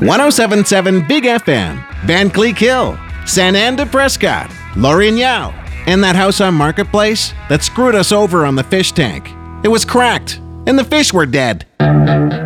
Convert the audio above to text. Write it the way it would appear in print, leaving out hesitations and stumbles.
1077 Big FM, Van Cleek Hill, San Ann Prescott, Lorien Yao, and that house on Marketplace that screwed us over on the fish tank. It was cracked, and the fish were dead.